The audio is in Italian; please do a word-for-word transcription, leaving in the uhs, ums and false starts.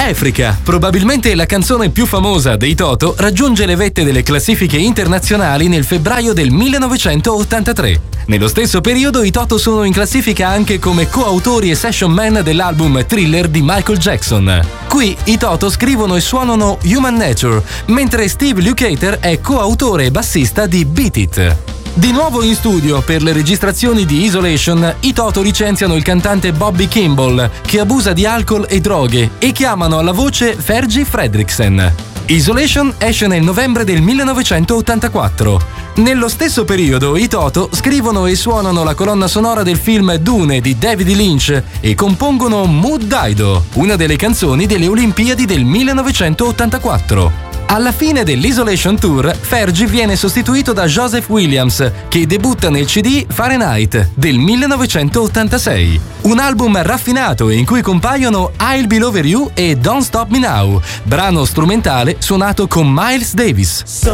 Africa, probabilmente la canzone più famosa dei Toto, raggiunge le vette delle classifiche internazionali nel febbraio del millenovecentottantatré. Nello stesso periodo i Toto sono in classifica anche come coautori e session man dell'album Thriller di Michael Jackson. Qui i Toto scrivono e suonano Human Nature, mentre Steve Lukather è coautore e bassista di Beat It. Di nuovo in studio per le registrazioni di Isolation, i Toto licenziano il cantante Bobby Kimball, che abusa di alcol e droghe, e chiamano alla voce Fergie Frederiksen. Isolation esce nel novembre del millenovecentottantaquattro. Nello stesso periodo i Toto scrivono e suonano la colonna sonora del film Dune di David Lynch e compongono Mood Dido, una delle canzoni delle Olimpiadi del millenovecentottantaquattro. Alla fine dell'Isolation Tour, Fergie viene sostituito da Joseph Williams, che debutta nel C D Fahrenheit del millenovecentottantasei. Un album raffinato in cui compaiono I'll Be Over You e Don't Stop Me Now, brano strumentale suonato con Miles Davis.